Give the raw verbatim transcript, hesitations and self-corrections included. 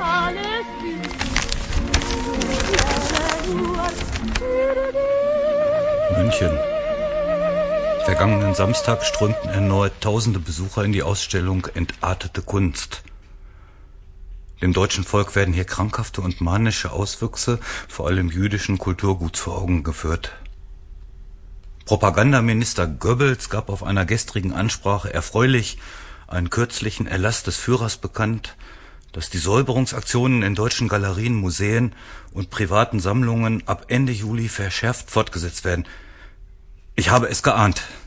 München. Vergangenen Samstag strömten erneut tausende Besucher in die Ausstellung Entartete Kunst. Dem deutschen Volk werden hier krankhafte und manische Auswüchse vor allem jüdischen Kulturguts vor Augen geführt. Propagandaminister Goebbels gab auf einer gestrigen Ansprache erfreulich einen kürzlichen Erlass des Führers bekannt, dass die Säuberungsaktionen in deutschen Galerien, Museen und privaten Sammlungen ab Ende Juli verschärft fortgesetzt werden. Ich habe es geahnt.